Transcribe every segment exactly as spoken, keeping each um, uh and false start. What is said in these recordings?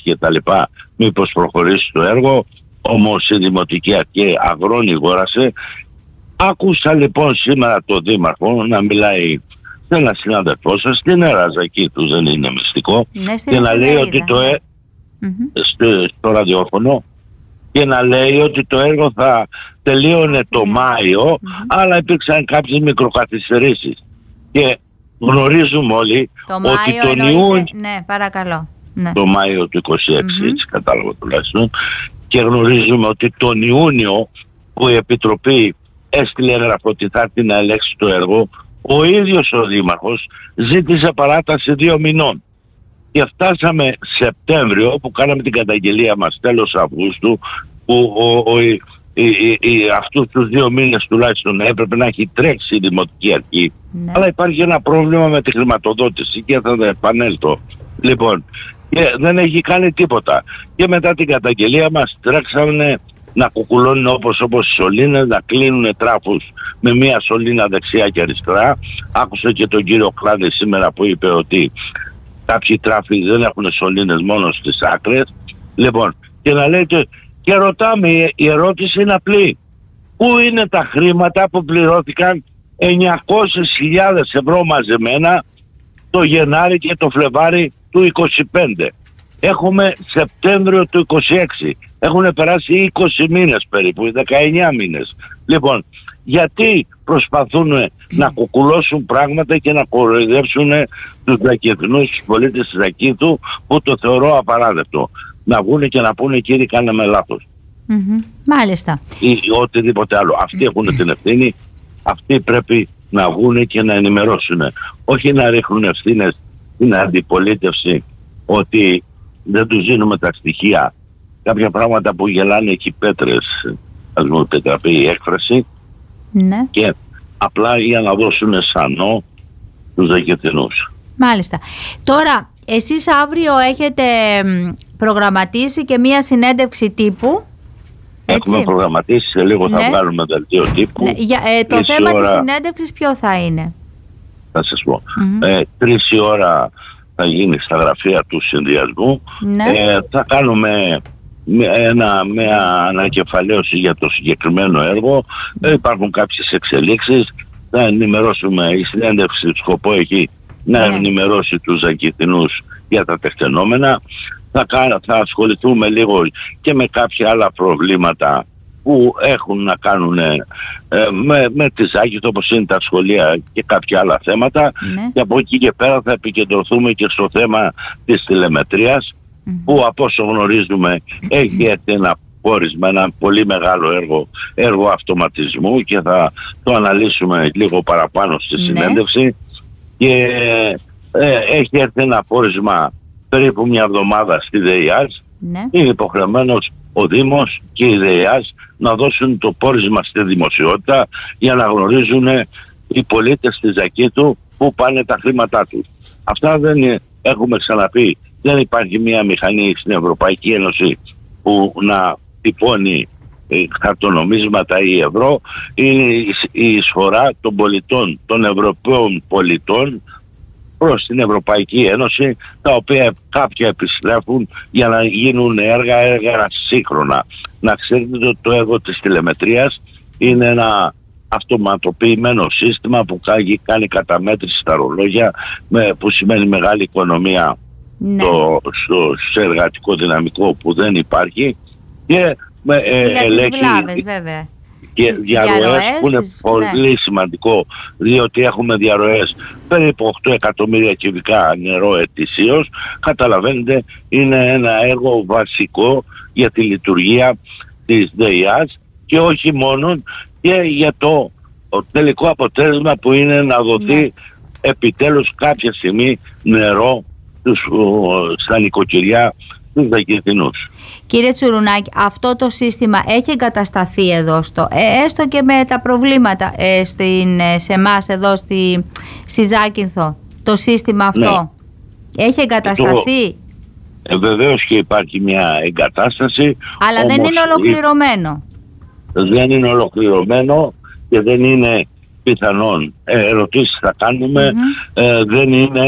και τα λοιπά, μήπως προχωρήσει το έργο. Όμως η Δημοτική Αρχή αγρόνιγόρασε. Άκουσα λοιπόν σήμερα το Δήμαρχο να μιλάει σε ένα συνάδελφό σας, στην Εραζακή του, δεν είναι μυστικό, ναι, και να λέει ότι το ε... mm-hmm. στο, στο ραδιόφωνο, και να λέει ότι το έργο θα τελείωνε το Μάιο, mm-hmm. αλλά υπήρξαν κάποιες μικροκαθυστερήσεις. Και γνωρίζουμε όλοι το ότι Μάιο τον Ιούνιο... Ναι, παρακαλώ. Ναι. Το Μάιο του είκοσι έξι, mm-hmm. έτσι κατάλαβα τουλάχιστον. Και γνωρίζουμε ότι τον Ιούνιο που η Επιτροπή έστειλε έγγραφο ότι θα έρθει να ελέγξει το έργο, ο ίδιος ο Δήμαρχος ζήτησε παράταση δύο μηνών. Και φτάσαμε Σεπτέμβριο που κάναμε την καταγγελία μας τέλος Αυγούστου, που ο, ο, η, η, η, αυτούς τους δύο μήνες τουλάχιστον έπρεπε να έχει τρέξει η Δημοτική Αρχή. Ναι. Αλλά υπάρχει ένα πρόβλημα με τη χρηματοδότηση και θα επανέλθω. Λοιπόν, και δεν έχει κάνει τίποτα. Και μετά την καταγγελία μας τρέξανε να κουκουλώνουν όπως όπως οι σωλήνες, να κλείνουν τράφους με μία σωλήνα δεξιά και αριστερά. Άκουσα και τον κύριο Κλάδη σήμερα που είπε ότι κάποιοι τράφοι δεν έχουν σωλήνες, μόνο στις άκρες. Λοιπόν, και να λέτε, και ρωτάμε, η ερώτηση είναι απλή. Πού είναι τα χρήματα που πληρώθηκαν εννιακόσιες χιλιάδες ευρώ μαζεμένα το Γενάρη και το Φλεβάρι του είκοσι πέντε? Έχουμε Σεπτέμβριο του είκοσι έξι. Έχουν περάσει είκοσι μήνες περίπου, δεκαεννιά μήνες. Λοιπόν, γιατί προσπαθούν να κουκουλώσουν πράγματα και να κοροϊδεύσουν τους Ζακυνθινούς, τους πολίτες της Ζακύνθου, που το θεωρώ απαράδεκτο. Να βγουν και να πούνε, κύριοι, κάναμε λάθος. Mm-hmm. Μάλιστα. Ή οτιδήποτε άλλο. Αυτοί έχουν την ευθύνη, αυτοί πρέπει να βγουν και να ενημερώσουν. Όχι να ρίχνουν ευθύνες στην αντιπολίτευση ότι δεν τους δίνουμε τα στοιχεία. Κάποια πράγματα που γελάνε εκεί πέτρες, ας μου επιτραπεί η έκφραση, ναι. και απλά για να δώσουν σανό τους Ζακυνθινούς. Μάλιστα. Τώρα, εσείς αύριο έχετε προγραμματίσει και μία συνέντευξη τύπου. Έτσι. Έχουμε προγραμματίσει, σε λίγο ναι. θα βγάλουμε δελτίο τύπου. Ναι. Για, ε, το Τρεις θέμα ώρα... της συνέντευξης ποιο θα είναι? Θα σας πω. Mm-hmm. Ε, τρεις η ώρα θα γίνει στα γραφεία του συνδυασμού. Ναι. Ε, θα κάνουμε ένα, μια ανακεφαλαίωση για το συγκεκριμένο έργο. Ε, υπάρχουν κάποιες εξελίξεις. Θα ενημερώσουμε, η συνέντευξη του σκοπό έχει να ναι. ενημερώσει τους Ζακυνθινούς για τα τεκτενόμενα. Θα, θα ασχοληθούμε λίγο και με κάποια άλλα προβλήματα που έχουν να κάνουν ε, με, με τη Ζάκυνθο, όπως είναι τα σχολεία και κάποια άλλα θέματα. Ναι. Και από εκεί και πέρα θα επικεντρωθούμε και στο θέμα της τηλεμετρίας, mm-hmm. που από όσο γνωρίζουμε έχει έρθει ένα πόρισμα, ένα πολύ μεγάλο έργο, έργο αυτοματισμού, και θα το αναλύσουμε λίγο παραπάνω στη συνέντευξη. Ναι. Και ε, έχει έρθει ένα πόρισμα περίπου μια εβδομάδα στη ΔΕΙΑΣ. Ναι. Είναι υποχρεωμένος ο Δήμος και η ΔΕΙΑΣ να δώσουν το πόρισμα στη δημοσιότητα για να γνωρίζουν οι πολίτες της Ζακύνθου πού πάνε τα χρήματά τους. Αυτά δεν είναι, έχουμε ξαναπεί, δεν υπάρχει μια μηχανή στην Ευρωπαϊκή Ένωση που να τυπώνει χαρτονομίσματα ή ευρώ. Είναι η εισφορά των πολιτών, των Ευρωπαίων πολιτών προς την Ευρωπαϊκή Ένωση, τα οποία κάποια επιστρέφουν για να γίνουν έργα, έργα σύγχρονα. Να ξέρετε ότι το έργο της τηλεμετρίας είναι ένα αυτοματοποιημένο σύστημα που κάνει, κάνει καταμέτρηση στα ρολόγια, με, που σημαίνει μεγάλη οικονομία, ναι. το, στο, στο εργατικό δυναμικό που δεν υπάρχει, και με, ε, για ελέγχει, τις βλάβες, βέβαια. Και διαρροές, διαρροές που είναι τις... πολύ ναι. σημαντικό, διότι έχουμε διαρροές περίπου οκτώ εκατομμύρια κυβικά νερό ετησίως. Καταλαβαίνετε, είναι ένα έργο βασικό για τη λειτουργία της ΔΕΙΑΣ, και όχι μόνο, και για το τελικό αποτέλεσμα που είναι να δοθεί ναι. επιτέλους κάποια στιγμή νερό στους, στα νοικοκυριά τους Ζακυνθινούς. Κύριε Τσουρουνάκη, αυτό το σύστημα έχει εγκατασταθεί εδώ στο, ε, έστω και με τα προβλήματα ε, στην, σε εμάς εδώ στη, στη Ζάκυνθο, το σύστημα αυτό ναι. έχει εγκατασταθεί? Το, ε, βεβαίως και υπάρχει μια εγκατάσταση, αλλά δεν είναι ολοκληρωμένο. Δεν είναι ολοκληρωμένο και δεν είναι πιθανόν. Ε, ερωτήσεις θα κάνουμε, mm-hmm. ε, δεν είναι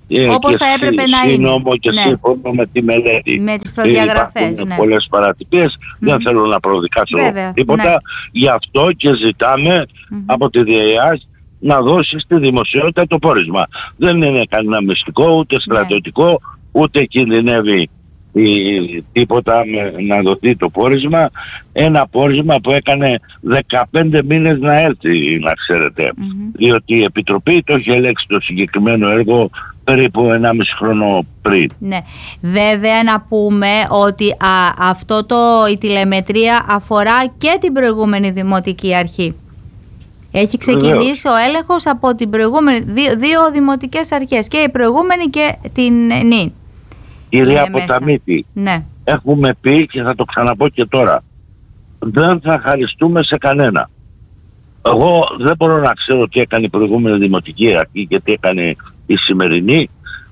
όπως θα έπρεπε να είναι. Σύνομο και ναι. σύμφωνο με τη μελέτη. Με τις προδιαγραφές. Υπάρχουν ναι. πολλές παρατυπίες, mm-hmm. δεν θέλω να προδικάσω Βέβαια, τίποτα. Ναι. Γι' αυτό και ζητάμε mm-hmm. από τη ΔΕΙΑΣ να δώσει στη δημοσιότητα το πόρισμα. Δεν είναι κανένα μυστικό, ούτε στρατιωτικό, ναι. ούτε κινδυνεύει η, τίποτα με, να δοθεί το πόρισμα. Ένα πόρισμα που έκανε δεκαπέντε μήνες να έρθει, να ξέρετε. Mm-hmm. Διότι η Επιτροπή το είχε ελέξει το συγκεκριμένο έργο περίπου ενάμιση χρόνο πριν. Ναι. Βέβαια να πούμε ότι α, αυτό το, η τηλεμετρία αφορά και την προηγούμενη Δημοτική Αρχή. Έχει ξεκινήσει Βεβαίως. ο έλεγχος από την προηγούμενη, δύο, δύο δημοτικές αρχές, και η προηγούμενη και την νυν. Κυρία Ποταμίτη, ναι. έχουμε πει και θα το ξαναπώ και τώρα, δεν θα χαριστούμε σε κανένα. Εγώ δεν μπορώ να ξέρω τι έκανε η προηγούμενη Δημοτική Αρχή και τι έκανε η σημερινή.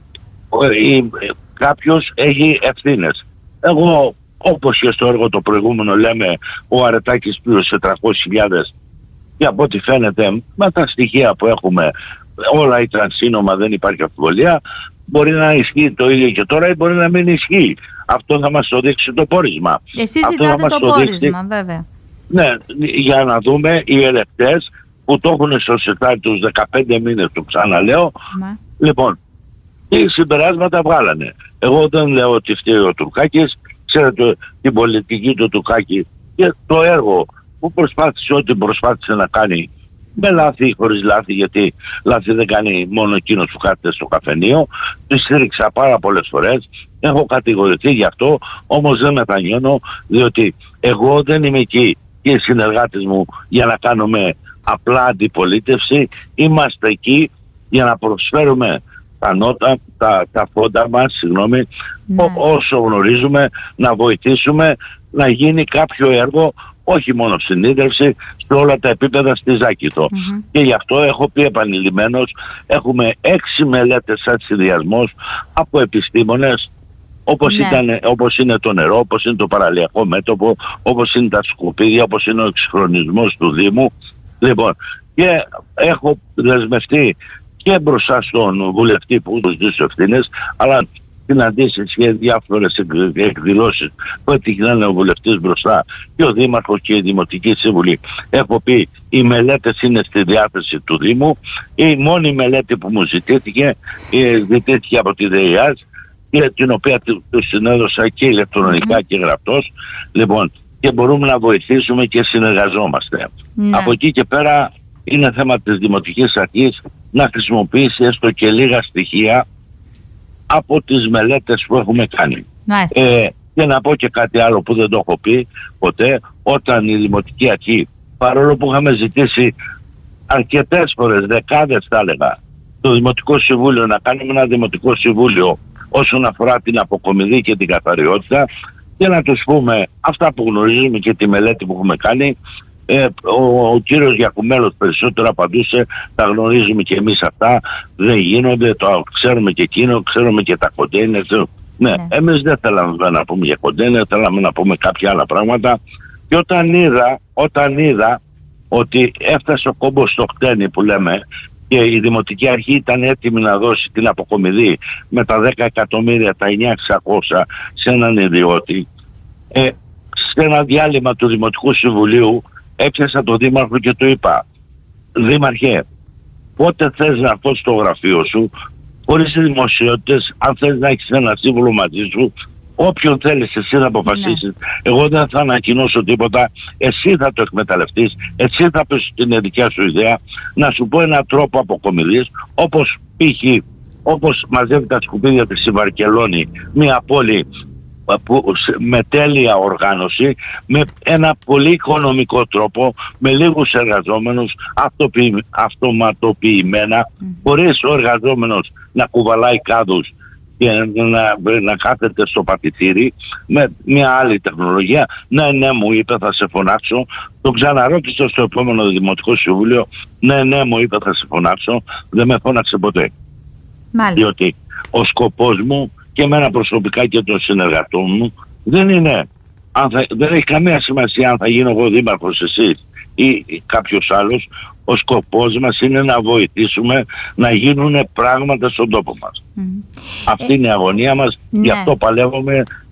Κάποιος έχει ευθύνες. Εγώ, όπως και στο έργο το προηγούμενο, λέμε ο Αρετάκης πλήρωσε τριακόσιες χιλιάδες και από ό,τι φαίνεται με τα στοιχεία που έχουμε όλα ήταν σύνομα, δεν υπάρχει αμφιβολία. Μπορεί να ισχύει το ίδιο και τώρα ή μπορεί να μην ισχύει. Αυτό θα μας το δείξει το πόρισμα. Εσείς ζητάτε το, το πόρισμα δείξει... βέβαια. Ναι, για να δούμε οι ελεκτές που το έχουν στο σετάρι τους δεκαπέντε μήνες, το ξαναλέω. Μα. Λοιπόν, τι συμπεράσματα βγάλανε. Εγώ δεν λέω ότι φταίει ο Τουρκάκης, ξέρετε την πολιτική του Τουρκάκη και το έργο που προσπάθησε ό,τι προσπάθησε να κάνει με λάθη ή χωρίς λάθη, γιατί λάθη δεν κάνει μόνο εκείνος που κάθεται στο καφενείο. Τη στήριξα πάρα πολλές φορές, έχω κατηγορηθεί γι' αυτό, όμως δεν μετανιώνω, διότι εγώ δεν είμαι εκεί και οι συνεργάτες μου για να κάνουμε απλά αντιπολίτευση. Είμαστε εκεί για να προσφέρουμε τα νότα, τα, τα φόντα μας, συγγνώμη, ναι. όσο γνωρίζουμε, να βοηθήσουμε να γίνει κάποιο έργο, όχι μόνο συνείδευση, σε όλα τα επίπεδα στη Ζάκηθο. Mm-hmm. Και γι' αυτό έχω πει επανειλημμένος, έχουμε έξι μελέτες σαν συνδυασμός από επιστήμονες, όπως, ναι. ήταν, όπως είναι το νερό, όπως είναι το παραλιακό μέτωπο, όπως είναι τα σκουπίδια, όπως είναι ο εξυγχρονισμός του Δήμου. Λοιπόν, και έχω δεσμευτεί και μπροστά στον βουλευτή που τους δίνει ευθύνες, αλλά συναντήσεις και διάφορες εκδηλώσεις που έτυχε ο βουλευτής μπροστά και ο Δήμαρχος και η Δημοτική Σύμβουλη. Έχω πει οι μελέτες είναι στη διάθεση του Δήμου. Η μόνη μελέτη που μου ζητήθηκε ζητήθηκε από τη ΔΕΙΑΣ, και την οποία του, του συνέδωσα και ηλεκτρονικά mm-hmm. και γραπτός. Λοιπόν, και μπορούμε να βοηθήσουμε και συνεργαζόμαστε. Ναι. Από εκεί και πέρα είναι θέμα της Δημοτικής Αρχής να χρησιμοποιήσει έστω και λίγα στοιχεία από τις μελέτες που έχουμε κάνει. Nice. Ε, και να πω και κάτι άλλο που δεν το έχω πει ποτέ, όταν η Δημοτική Αρχή, παρόλο που είχαμε ζητήσει αρκετές φορές, δεκάδες θα έλεγα, το Δημοτικό Συμβούλιο να κάνουμε ένα Δημοτικό Συμβούλιο όσον αφορά την αποκομιδή και την καθαριότητα, και να τους πούμε αυτά που γνωρίζουμε και τη μελέτη που έχουμε κάνει. Ε, ο, ο κύριος Γιακουμέλος περισσότερο απαντούσε, τα γνωρίζουμε και εμείς αυτά, δεν γίνονται, το ξέρουμε και εκείνο, ξέρουμε και τα κοντέινερ. Ναι, ναι, εμείς δεν θέλαμε να πούμε για κοντέινερ, θέλαμε να πούμε κάποια άλλα πράγματα. Και όταν είδα, όταν είδα ότι έφτασε ο κόμπος στο χτένι που λέμε, και η Δημοτική Αρχή ήταν έτοιμη να δώσει την αποκομιδή με τα δέκα εκατομμύρια, τα εννιά χιλιάδες εξακόσια σε έναν ιδιώτη, ε, σε ένα διάλειμμα του Δημοτικού Συμβουλίου έπιασα τον Δήμαρχο και του είπα, Δήμαρχε, πότε θες να έρθω στο γραφείο σου, χωρίς δημοσιότητες, αν θες να έχεις ένα σύμβουλο μαζί σου, όποιον θέλεις εσύ να αποφασίσεις, ναι. εγώ δεν θα ανακοινώσω τίποτα, εσύ θα το εκμεταλλευτείς, εσύ θα πεις την δικιά σου ιδέα, να σου πω έναν τρόπο αποκομιδής, όπως π.χ. όπως μαζεύει τα σκουπίδια της η Βαρκελόνη, μια πόλη που, με τέλεια οργάνωση, με ένα πολύ οικονομικό τρόπο, με λίγους εργαζόμενους, αυτοποιη, αυτοματοποιημένα, mm. χωρίς ο εργαζόμενος να κουβαλάει κάδους και να, να κάθεται στο πατητήρι, με μια άλλη τεχνολογία. Ναι, ναι, μου είπε, θα σε φωνάξω. Το ξαναρώτησα στο επόμενο Δημοτικό Συμβούλιο. Ναι, ναι, μου είπε, θα σε φωνάξω. Δεν με φώναξε ποτέ. Μάλιστα. Διότι ο σκοπός μου και εμένα προσωπικά και των συνεργατών μου δεν είναι, αν θα, δεν έχει καμία σημασία αν θα γίνω εγώ δήμαρχος, εσείς ή κάποιος άλλος. Ο σκοπός μας είναι να βοηθήσουμε να γίνουν πράγματα στον τόπο μας. Mm. Αυτή ε, είναι η αγωνία μας, ναι. Γι' αυτό παλεύουμε